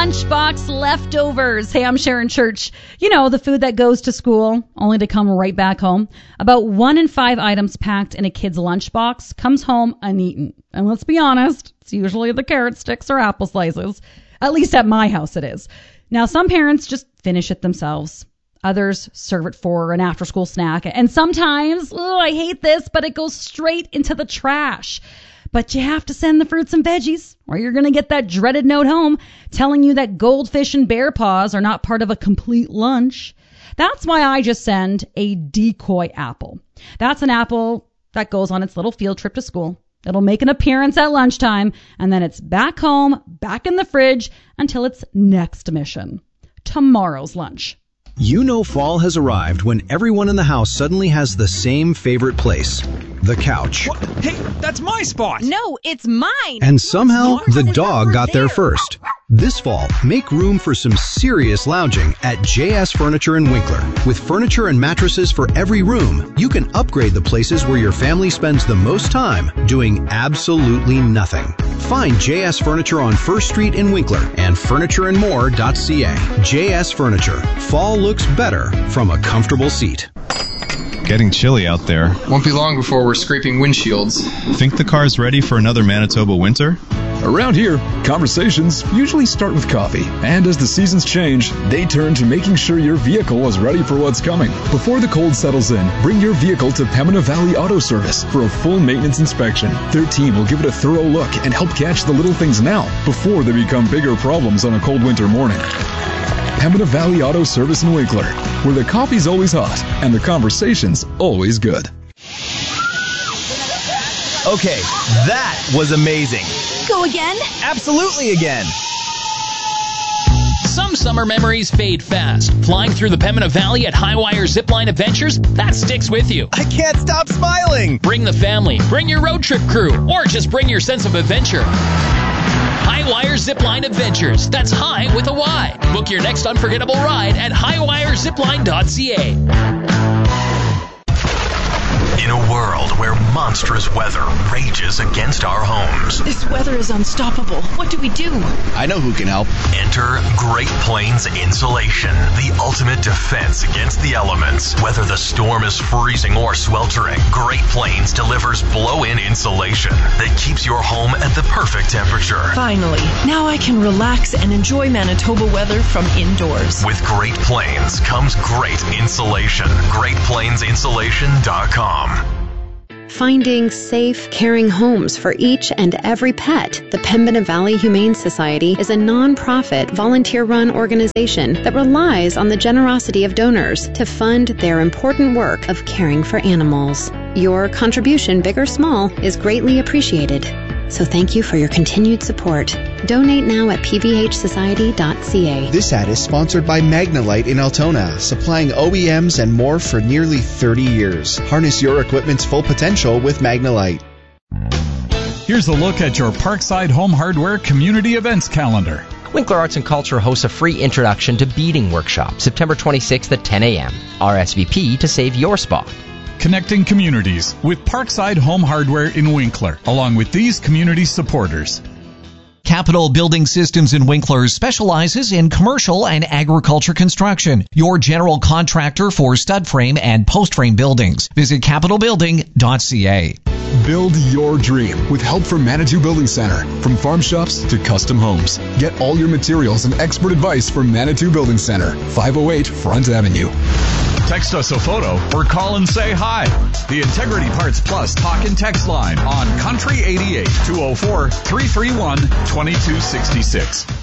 lunchbox leftovers. Hey, I'm Sharon Church. You know, the food that goes to school only to come right back home. About 1 in 5 items packed in a kid's lunchbox comes home uneaten. And let's be honest, it's usually the carrot sticks or apple slices. At least at my house it is. Now, some parents just finish it themselves. Others serve it for an after-school snack. And sometimes, I hate this, but it goes straight into the trash. But you have to send the fruits and veggies, or you're going to get that dreaded note home telling you that goldfish and bear paws are not part of a complete lunch. That's why I just send a decoy apple. That's an apple that goes on its little field trip to school. It'll make an appearance at lunchtime, and then it's back home, back in the fridge, until its next mission. Tomorrow's lunch. You know fall has arrived when everyone in the house suddenly has the same favorite place, the couch. What? Hey, that's my spot! No, it's mine! And somehow, the dog got there first. This fall, make room for some serious lounging at JS Furniture in Winkler. With furniture and mattresses for every room, you can upgrade the places where your family spends the most time doing absolutely nothing. Find JS Furniture on First Street in Winkler and furnitureandmore.ca. JS Furniture. Fall looks better from a comfortable seat. Getting chilly out there. Won't be long before we're scraping windshields. Think the car's ready for another Manitoba winter? Around here, conversations usually start with coffee. And as the seasons change, they turn to making sure your vehicle is ready for what's coming. Before the cold settles in, bring your vehicle to Pembina Valley Auto Service for a full maintenance inspection. Their team will give it a thorough look and help catch the little things now before they become bigger problems on a cold winter morning. Pembina Valley Auto Service in Winkler, where the coffee's always hot and the conversation's always good. Okay, that was amazing. Go again? Absolutely again. Some summer memories fade fast. Flying through the Pembina Valley at Highwire Zipline Adventures, that sticks with you. I can't stop smiling. Bring the family, bring your road trip crew, or just bring your sense of adventure. Highwire Zipline Adventures. That's high with a Y. Book your next unforgettable ride at highwirezipline.ca. In a world where monstrous weather rages against our homes. This weather is unstoppable. What do we do? I know who can help. Enter Great Plains Insulation, the ultimate defense against the elements. Whether the storm is freezing or sweltering, Great Plains delivers blow-in insulation that keeps your home at the perfect temperature. Finally, now I can relax and enjoy Manitoba weather from indoors. With Great Plains comes great insulation. GreatPlainsInsulation.com. Finding safe, caring homes for each and every pet, the Pembina Valley Humane Society is a non-profit, volunteer-run organization that relies on the generosity of donors to fund their important work of caring for animals. Your contribution, big or small, is greatly appreciated. So thank you for your continued support. Donate now at pvhsociety.ca. This ad is sponsored by Magnalite in Altona, supplying OEMs and more for nearly 30 years. Harness your equipment's full potential with Magnalite. Here's a look at your Parkside Home Hardware community events calendar. Winkler Arts and Culture hosts a free introduction to beading workshop, September 26th at 10 a.m. RSVP to save your spot. Connecting communities with Parkside Home Hardware in Winkler, along with these community supporters. Capital Building Systems in Winkler specializes in commercial and agriculture construction. Your general contractor for stud frame and post frame buildings. Visit capitalbuilding.ca. Build your dream with help from Manitou Building Center. From farm shops to custom homes. Get all your materials and expert advice from Manitou Building Center, 508 Front Avenue. Text us a photo or call and say hi. The Integrity Parts Plus talk and text line on Country 88 204-331-2266.